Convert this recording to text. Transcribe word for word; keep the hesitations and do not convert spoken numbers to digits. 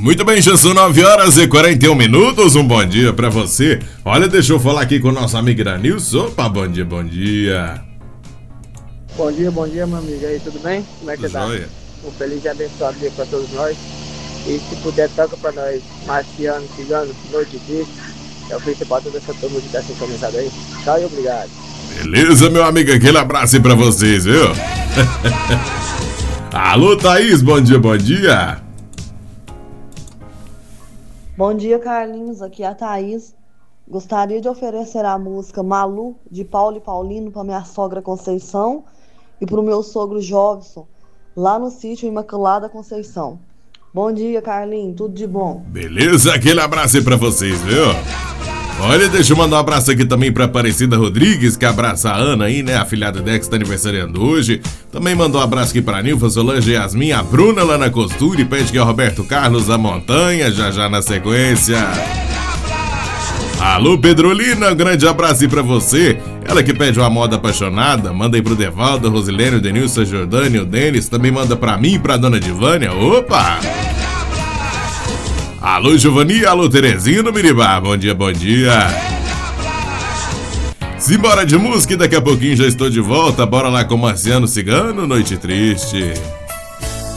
Muito bem, já são nove horas e quarenta e um minutos, um bom dia pra você. Olha, deixa eu falar aqui com o nosso amigo Iranilson. Opa, bom dia, bom dia. Bom dia, bom dia, meu amigo. E aí, tudo bem? Como é que Tudo tá? jóia. Um feliz e abençoado dia pra todos nós. E se puder, toca pra nós, Marciano, Cigano, Noite Triste. É o principal toda essa turma que tá sintonizada aí. Tchau e obrigado. Beleza, meu amigo, aquele abraço aí pra vocês, viu? Alô, Thaís, bom dia, bom dia. Bom dia, Carlinhos. Aqui é a Thaís. Gostaria de oferecer a música Malu, de Paulo e Paulino, para minha sogra Conceição e para o meu sogro Jovson, lá no sítio Imaculada Conceição. Bom dia, Carlinhos. Tudo de bom. Beleza, aquele abraço aí pra vocês, viu? Olha, deixa eu mandar um abraço aqui também pra Aparecida Rodrigues, que abraça a Ana aí, né? A filhada dela que está aniversariando hoje. Também mandou um abraço aqui pra Nilva, Solange, Yasmin, a Bruna lá na costura e pede que é o Roberto Carlos da Montanha, já já na sequência. Alô, Pedrolina, um grande abraço aí pra você. Ela que pede uma moda apaixonada, manda aí pro Devaldo, Rosilene, o Denilson, a Jordânia, o Denis, também manda pra mim e pra dona Divânia. Opa! Alô, Giovani, alô, Terezinha no Miribá, bom dia, bom dia. Simbora de música e daqui a pouquinho já estou de volta, bora lá com Marciano Cigano, Noite Triste.